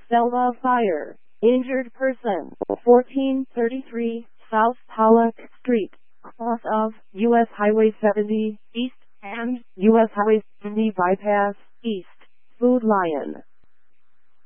Selma fire. Injured person. 1433 South Pollock Street, cross of U.S. Highway 70 East and U.S. Highway 70 bypass East. Food Lion.